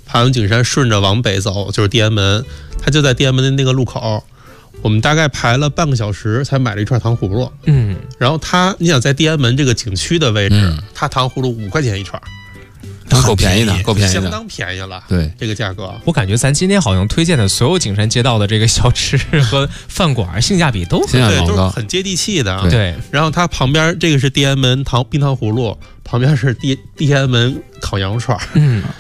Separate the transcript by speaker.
Speaker 1: 爬完景山顺着往北走就是地安门，它就在地安门的那个路口。我们大概排了半个小时才买了一串糖葫芦。然后你想在地安门这个景区的位置，它糖葫芦5块钱一串。
Speaker 2: 够便宜的，够便宜的，
Speaker 1: 相当便宜了。
Speaker 2: 对，
Speaker 1: 这个价格，
Speaker 3: 我感觉咱今天好像推荐的所有景山街道的这个小吃和饭馆，性价比都很
Speaker 1: 对，都是很接地气的。
Speaker 3: 对，
Speaker 1: 然后它旁边这个是地安门冰糖葫芦，旁边是地安门烤羊肉串。